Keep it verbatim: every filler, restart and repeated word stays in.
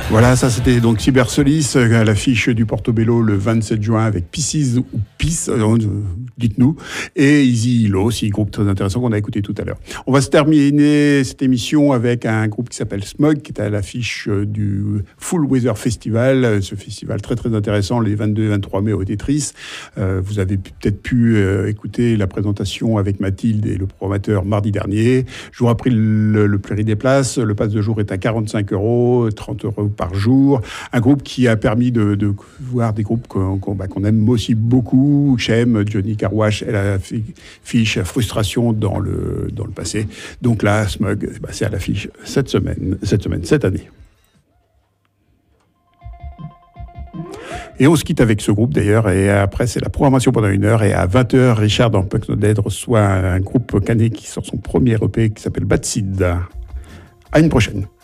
Voilà, ça c'était donc Cybersolis à l'affiche du Portobello le vingt-sept juin avec Pisces ou Peace, euh, dites-nous, et Easy Low, aussi groupe très intéressant qu'on a écouté tout à l'heure. On va se terminer cette émission avec un groupe qui s'appelle Smog, qui est à l'affiche du Full Weather Festival, ce festival très très intéressant les vingt-deux et vingt-trois mai au Tetris. Euh, vous avez peut-être pu euh, écouter la présentation avec Mathilde et le programmateur mardi dernier. Je vous rappelle le, le prix des places, le pass de jour est à quarante-cinq euros, trente euros par jour. Un groupe qui a permis de, de voir des groupes qu'on, qu'on, bah, qu'on aime aussi beaucoup. Chem, Johnny Carwash, elle a fiche Frustration dans le, dans le passé. Donc là, Smog, bah, c'est à l'affiche cette semaine, cette semaine, cette année. Et on se quitte avec ce groupe d'ailleurs, et après c'est la programmation pendant une heure, et à vingt heures, Richard dans Punk No Dead reçoit un groupe canet qui sort son premier E P qui s'appelle Bad Seed. À une prochaine.